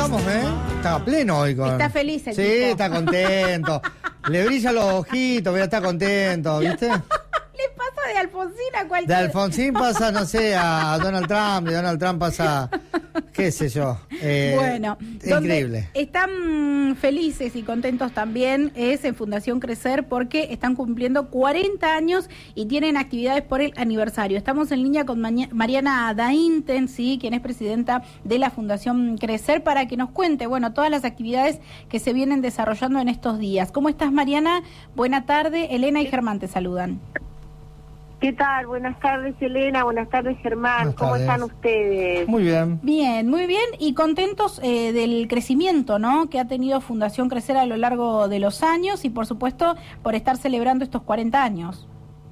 estamos, ¿eh? Está pleno hoy con... Está feliz el Sí, tipo. está contento. Le brillan los ojitos, mira, está contento, ¿viste? Le pasa de Alfonsín a De cualquier... Alfonsín pasa, no sé, a Donald Trump, de Donald Trump pasa, qué sé yo. Bueno, increíble. donde están felices y contentos también es en Fundación Crecer porque están cumpliendo 40 años y tienen actividades por el aniversario. Estamos en línea con Mariana Dainten, ¿sí?, quien es presidenta de la Fundación Crecer, para que nos cuente, bueno, todas las actividades que se vienen desarrollando en estos días. ¿Cómo estás, Mariana? Buena tarde. Elena y Germán te saludan. ¿Qué tal? Buenas tardes, Elena. Buenas tardes, Germán. Buenas ¿Cómo tardes. están ustedes? Muy bien. Bien, muy bien, y contentos del crecimiento, ¿no?, que ha tenido Fundación Crecer a lo largo de los años y, por supuesto, por estar celebrando estos 40 años.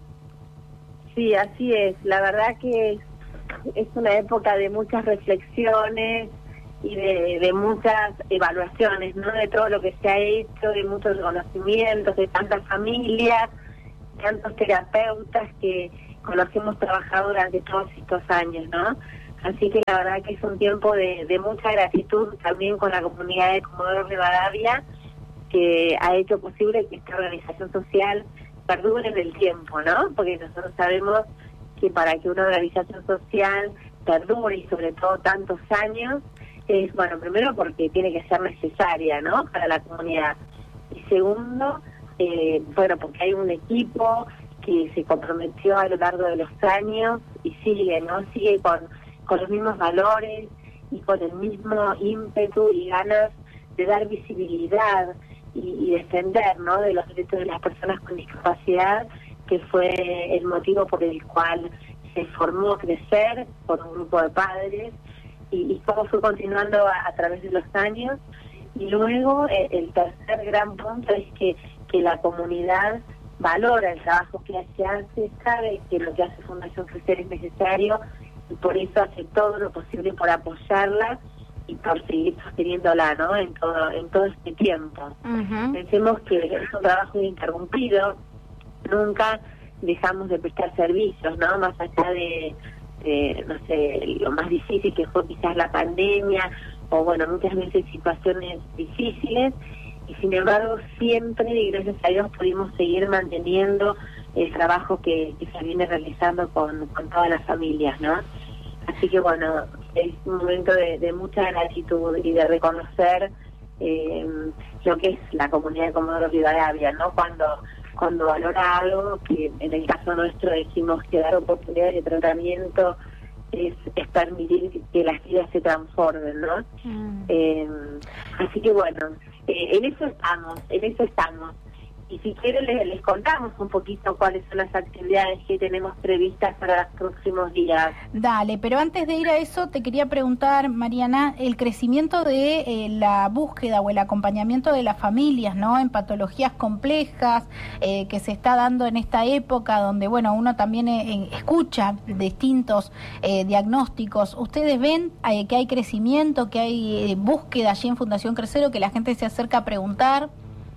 Sí, así es. La verdad que es una época de muchas reflexiones y de muchas evaluaciones, ¿no? De todo lo que se ha hecho, de muchos reconocimientos, de tantas familias, tantos terapeutas que conocemos trabajar durante todos estos años, ¿no? Así que la verdad que es un tiempo de mucha gratitud también con la comunidad de Comodoro Rivadavia, que ha hecho posible que esta organización social perdure en el tiempo, ¿no? Porque nosotros sabemos que para que una organización social perdure y sobre todo tantos años, es, bueno, primero porque tiene que ser necesaria, ¿no?, para la comunidad. Y segundo, bueno, porque hay un equipo que se comprometió a lo largo de los años y sigue, ¿no? Sigue con los mismos valores y con el mismo ímpetu y ganas de dar visibilidad y defender, ¿no?, de los derechos de las personas con discapacidad, que fue el motivo por el cual se formó Crecer por un grupo de padres y cómo fue continuando a través de los años. Y luego el tercer gran punto es que la comunidad valora el trabajo que se hace, sabe que lo que hace Fundación Crecer es necesario y por eso hace todo lo posible por apoyarla y por seguir sosteniéndola, ¿no?, en todo este tiempo. Pensemos que es un trabajo ininterrumpido, nunca dejamos de prestar servicios, ¿no?, más allá de no sé, lo más difícil que fue quizás la pandemia o bueno, muchas veces situaciones difíciles, y sin embargo siempre, y gracias a Dios, pudimos seguir manteniendo el trabajo que se viene realizando con todas las familias, ¿no? Así que bueno, es un momento de mucha gratitud y de reconocer lo que es la comunidad de Comodoro Rivadavia, ¿no? Cuando valora algo, que en el caso nuestro decimos que dar oportunidades de tratamiento es permitir que las vidas se transformen, ¿no? Así que bueno, en eso estamos. Y si quieren les contamos un poquito cuáles son las actividades que tenemos previstas para los próximos días. Dale, pero antes de ir a eso te quería preguntar, Mariana, el crecimiento de la búsqueda o el acompañamiento de las familias, ¿no?, en patologías complejas que se está dando en esta época donde, bueno, uno también escucha distintos diagnósticos. ¿Ustedes ven que hay crecimiento, que hay búsqueda allí en Fundación Crecer, o que la gente se acerca a preguntar?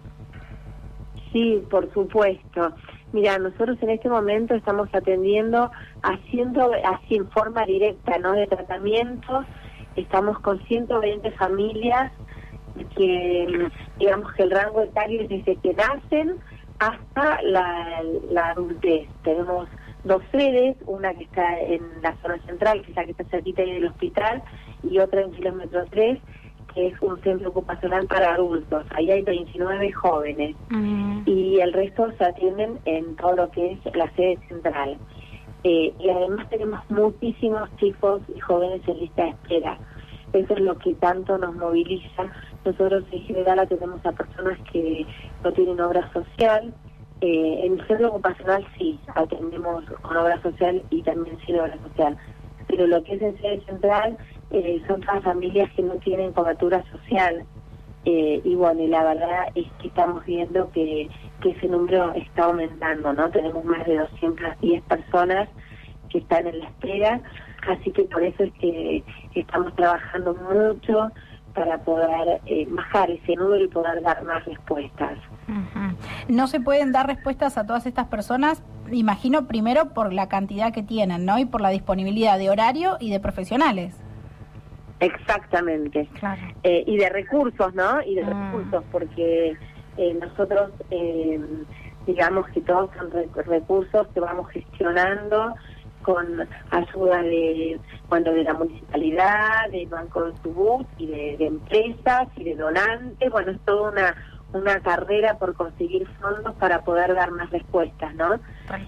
Sí, por supuesto. Mira, nosotros en este momento estamos atendiendo, haciendo así en forma directa, ¿no?, de tratamientos. Estamos con 120 familias que, digamos que el rango etario es desde que nacen hasta la adultez. Tenemos 2 sedes, una que está en la zona central, que es la que está cerquita ahí del hospital, y otra en kilómetro 3, que es un centro ocupacional para adultos. Ahí hay 29 jóvenes y el resto se atienden en todo lo que es la sede central. Y además tenemos muchísimos chicos y jóvenes en lista de espera. Eso es lo que tanto nos moviliza. Nosotros en general atendemos a personas que no tienen obra social. En el centro ocupacional sí, atendemos con obra social y también sin obra social. Pero lo que es en sede central son todas familias que no tienen cobertura social. Y bueno, y la verdad es que estamos viendo que ese número está aumentando, ¿no? Tenemos más de 210 personas que están en la espera, así que por eso es que estamos trabajando mucho para poder bajar ese número y poder dar más respuestas. No se pueden dar respuestas a todas estas personas, imagino, primero por la cantidad que tienen, ¿no?, y por la disponibilidad de horario y de profesionales. Exactamente. Claro. Y de recursos, ¿no? Y de recursos, porque nosotros, digamos que todos son recursos que vamos gestionando con ayuda de la municipalidad, del Banco de Chubut y de empresas y de donantes. Bueno, es toda una carrera por conseguir fondos para poder dar más respuestas, ¿no?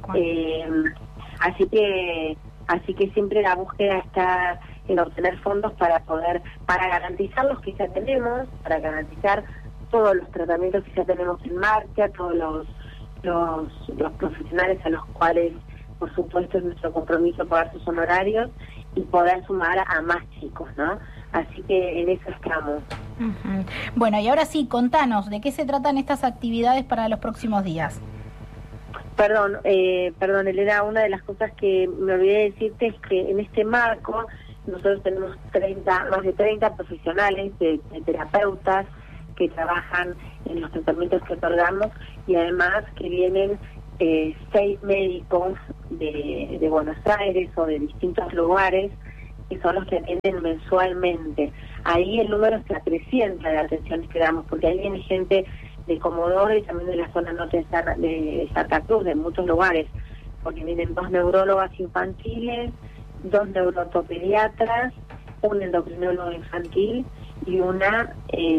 Así que siempre la búsqueda está en obtener fondos para garantizar los que ya tenemos, para garantizar todos los tratamientos que ya tenemos en marcha, todos los profesionales a los cuales, por supuesto, es nuestro compromiso pagar sus honorarios y poder sumar a más chicos, ¿no? Así que en eso estamos. Bueno, y ahora sí, contanos, ¿de qué se tratan estas actividades para los próximos días? Perdón, Elena, una de las cosas que me olvidé de decirte es que en este marco nosotros tenemos más de 30 profesionales de terapeutas que trabajan en los tratamientos que otorgamos, y además que vienen 6 médicos de Buenos Aires o de distintos lugares, que son los que atienden mensualmente. Ahí el número se acrecienta de atenciones que damos, porque ahí viene gente de Comodoro y también de la zona norte de Santa Cruz, de muchos lugares, porque vienen 2 neurólogas infantiles, 2 neuroortopediatras, un endocrinólogo infantil y una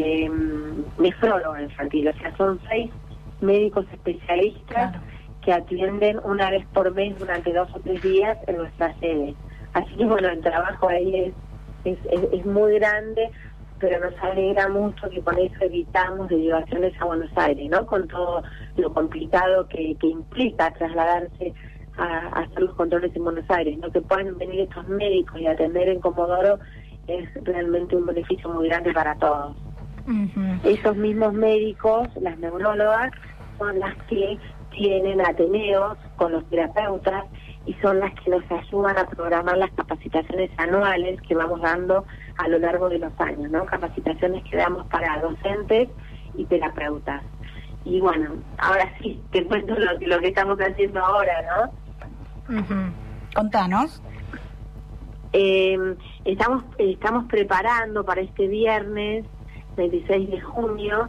nefróloga infantil. O sea, son 6 médicos especialistas, claro, que atienden una vez por mes durante 2 o 3 días en nuestra sede. Así que bueno, el trabajo ahí es muy grande, pero nos alegra mucho que con eso evitamos derivaciones a Buenos Aires, ¿no? Con todo lo complicado que implica trasladarse a hacer los controles en Buenos Aires, ¿no? Que puedan venir estos médicos y atender en Comodoro es realmente un beneficio muy grande para todos. Esos mismos médicos, las neurólogas, son las que tienen ateneos con los terapeutas y son las que nos ayudan a programar las capacitaciones anuales que vamos dando a lo largo de los años, ¿no? Capacitaciones que damos para docentes y terapeutas. Y bueno, ahora sí, te cuento lo que estamos haciendo ahora, ¿no? Contanos. Estamos preparando para este viernes, 26 de junio,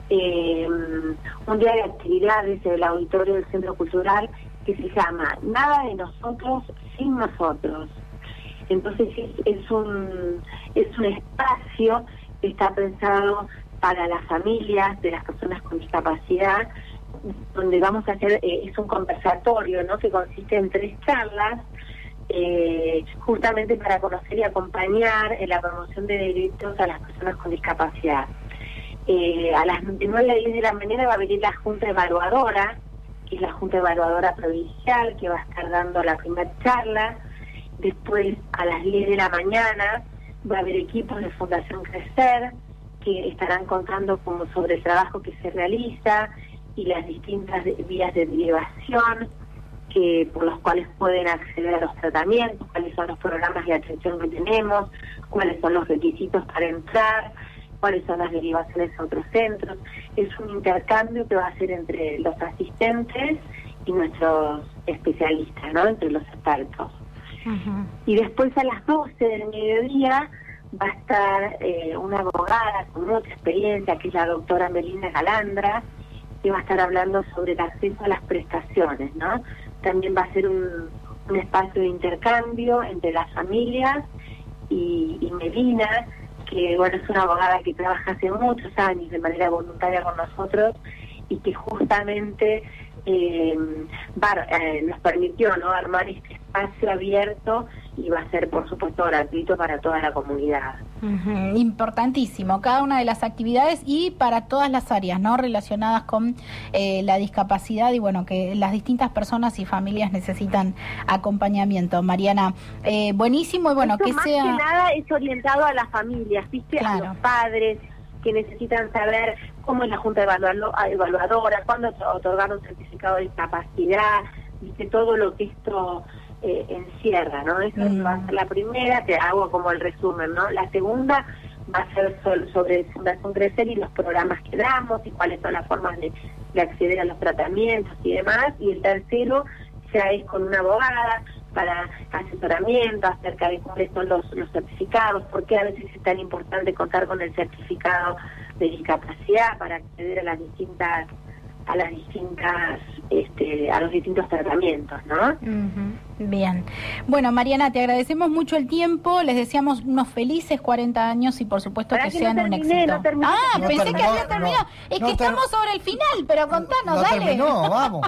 un día de actividades en el auditorio del Centro Cultural que se llama Nada de nosotros sin nosotros. Entonces es un espacio que está pensado para las familias de las personas con discapacidad, donde vamos a hacer, es un conversatorio, ¿no? Que consiste en 3 charlas, justamente para conocer y acompañar en la promoción de derechos a las personas con discapacidad. A las 9 a 10 de la mañana va a venir la Junta Evaluadora, que es la Junta Evaluadora Provincial, que va a estar dando la primera charla. Después, a las 10 de la mañana, va a haber equipos de Fundación Crecer, que estarán contando como sobre el trabajo que se realiza y las distintas vías de derivación por los cuales pueden acceder a los tratamientos, cuáles son los programas de atención que tenemos, cuáles son los requisitos para entrar, cuáles son las derivaciones a otros centros. Es un intercambio que va a ser entre los asistentes y nuestros especialistas, ¿no? Entre los expertos. Y después a las 12 del mediodía va a estar una abogada con mucha experiencia, que es la doctora Melina Galandra, que va a estar hablando sobre el acceso a las prestaciones, ¿no? También va a ser un espacio de intercambio entre las familias y Melina, que bueno, es una abogada que trabaja hace muchos años de manera voluntaria con nosotros y que justamente nos permitió, ¿no?, armar este espacio abierto, y va a ser, por supuesto, gratuito para toda la comunidad. Importantísimo, cada una de las actividades y para todas las áreas, ¿no?, relacionadas con la discapacidad, y bueno, que las distintas personas y familias necesitan acompañamiento. Mariana, buenísimo, y bueno, esto que más sea... que nada es orientado a las familias, ¿viste? Claro. A los padres que necesitan saber cómo es la Junta Evaluadora, cuándo otorgar un certificado de discapacidad, ¿viste? Todo lo que esto encierra, ¿no? Eso va a ser la primera, te hago como el resumen, ¿no? La segunda va a ser sobre Fundación Crecer y los programas que damos y cuáles son las formas de acceder a los tratamientos y demás. Y el tercero ya es con una abogada para asesoramiento acerca de cuáles son los certificados, por qué a veces es tan importante contar con el certificado de discapacidad para acceder a los distintos tratamientos, ¿no? Bien. Bueno, Mariana, te agradecemos mucho el tiempo, les deseamos unos felices 40 años y por supuesto que sean un éxito. Pensé que había terminado. Estamos sobre el final, pero contanos, dale. Terminó, vamos.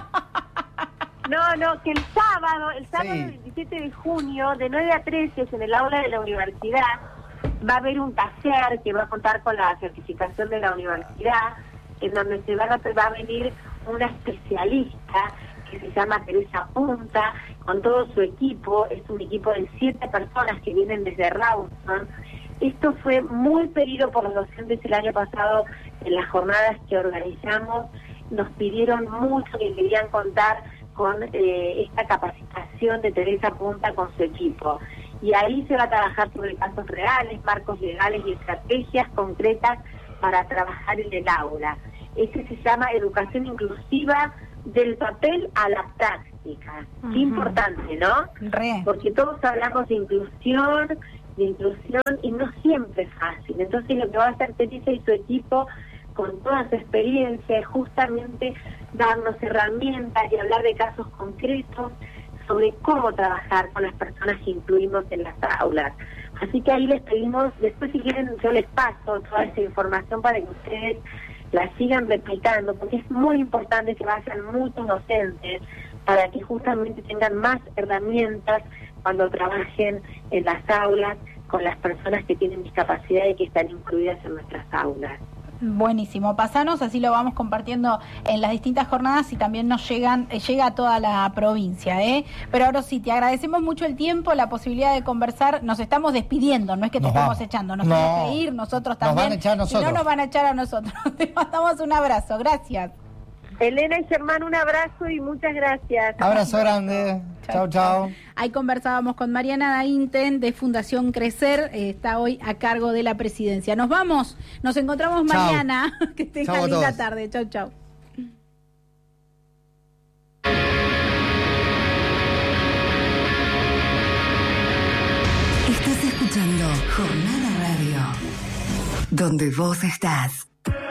No, que el sábado 27 de junio, de 9 a 13, en el aula de la universidad, va a haber un taller que va a contar con la certificación de la universidad, en donde va a venir una especialista que se llama Teresa Punta, con todo su equipo. Es un equipo de 7 personas que vienen desde Rawson. Esto fue muy pedido por los docentes el año pasado en las jornadas que organizamos. Nos pidieron mucho que querían contar con esta capacitación de Teresa Punta con su equipo. Y ahí se va a trabajar sobre casos reales, marcos legales y estrategias concretas para trabajar en el aula. Este se llama Educación Inclusiva del papel a la práctica. Qué importante, ¿no? Porque todos hablamos de inclusión y no siempre es fácil. Entonces lo que va a hacer Teresa y su equipo con toda su experiencia es justamente darnos herramientas y hablar de casos concretos sobre cómo trabajar con las personas que incluimos en las aulas. Así que ahí les pedimos, después si quieren yo les paso toda esa información para que ustedes la sigan replicando, porque es muy importante que vayan muchos docentes para que justamente tengan más herramientas cuando trabajen en las aulas con las personas que tienen discapacidad y que están incluidas en nuestras aulas. Buenísimo, pasanos, así lo vamos compartiendo en las distintas jornadas y también llega a toda la provincia, ¿eh? Pero ahora sí, te agradecemos mucho el tiempo, la posibilidad de conversar. Nos estamos despidiendo, no es que te estamos echando, nos tenemos que ir nosotros también. Nos van a echar a nosotros. Si no, nos van a echar a nosotros. Te mandamos un abrazo, gracias. Elena y Germán, un abrazo y muchas gracias. Abrazo grande. Chau. Ahí conversábamos con Mariana Dainten de Fundación Crecer, está hoy a cargo de la presidencia. Nos vamos, nos encontramos mañana. Que tengan linda tarde. Chau. Estás escuchando Jornada Radio, donde vos estás.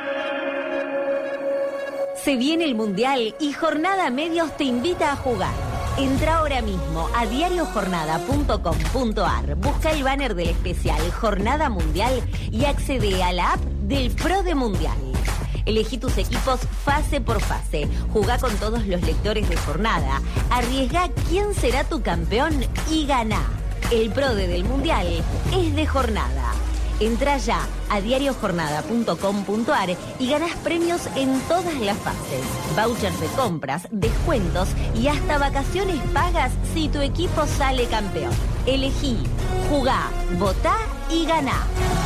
Se viene el Mundial y Jornada Medios te invita a jugar. Entra ahora mismo a diariojornada.com.ar, busca el banner del especial Jornada Mundial y accede a la app del Pro de Mundial. Elegí tus equipos fase por fase, jugá con todos los lectores de Jornada, arriesgá quién será tu campeón y ganá. El Pro del Mundial es de Jornada. Entra ya a diariojornada.com.ar y ganás premios en todas las fases. Vouchers de compras, descuentos y hasta vacaciones pagas si tu equipo sale campeón. Elegí, jugá, votá y ganá.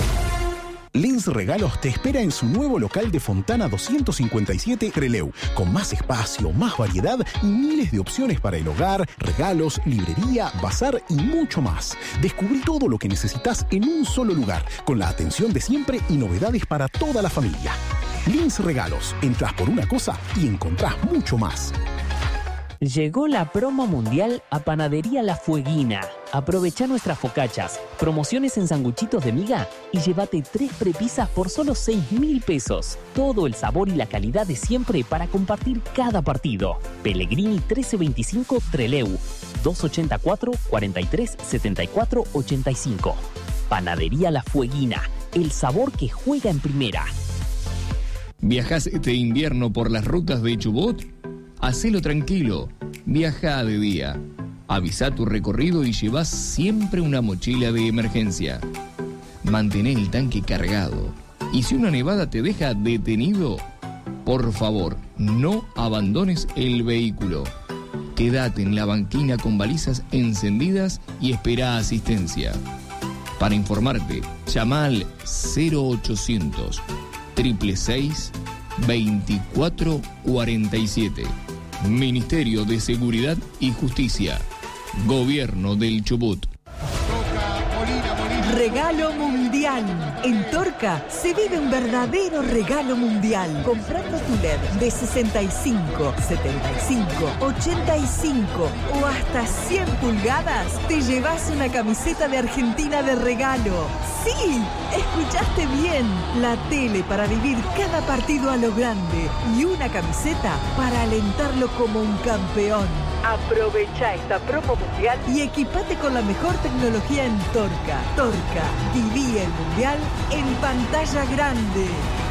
Lins Regalos te espera en su nuevo local de Fontana 257 Trelew, con más espacio, más variedad y miles de opciones para el hogar, regalos, librería, bazar y mucho más. Descubrí todo lo que necesitas en un solo lugar, con la atención de siempre y novedades para toda la familia. Lins Regalos, entras por una cosa y encontrás mucho más. Llegó la promo mundial a Panadería La Fueguina. Aprovecha nuestras focachas, promociones en sanguchitos de miga y llévate 3 prepisas por solo 6.000 pesos. Todo el sabor y la calidad de siempre para compartir cada partido. Pellegrini 1325 Trelew, 284 43 74 85. Panadería La Fueguina, el sabor que juega en primera. ¿Viajás este invierno por las rutas de Chubut? Hacelo tranquilo, viaja de día. Avisa tu recorrido y llevas siempre una mochila de emergencia. Mantén el tanque cargado. Y si una nevada te deja detenido, por favor, no abandones el vehículo. Quédate en la banquina con balizas encendidas y espera asistencia. Para informarte, llama al 0800 666 2447. Ministerio de Seguridad y Justicia. Gobierno del Chubut. Regalo mundial. En Torca se vive un verdadero regalo mundial. Comprando tu LED de 65, 75, 85 o hasta 100 pulgadas, te llevas una camiseta de Argentina de regalo. ¡Sí! Escuchaste bien. La tele para vivir cada partido a lo grande y una camiseta para alentarlo como un campeón. Aprovecha esta promo mundial y equipate con la mejor tecnología en Torca. Torca, viví el mundial en pantalla grande.